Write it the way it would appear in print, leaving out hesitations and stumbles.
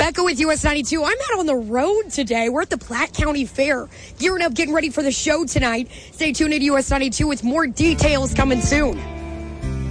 Becca with US 92. I'm out on the road today. We're at the Platte County Fair. Gearing up, getting ready for the show tonight. Stay tuned to US 92 with more details coming soon.